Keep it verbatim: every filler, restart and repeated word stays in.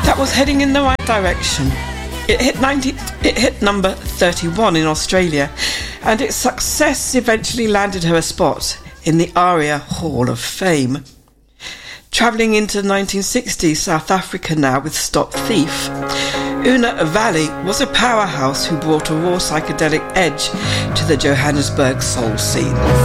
That was heading in the right direction. It hit ninety, it hit number thirty-one in Australia, and its success eventually landed her a spot in the ARIA Hall of Fame. Travelling into the nineteen sixties, South Africa now with Stop Thief, Una Valley was a powerhouse who brought a raw psychedelic edge to the Johannesburg soul scene.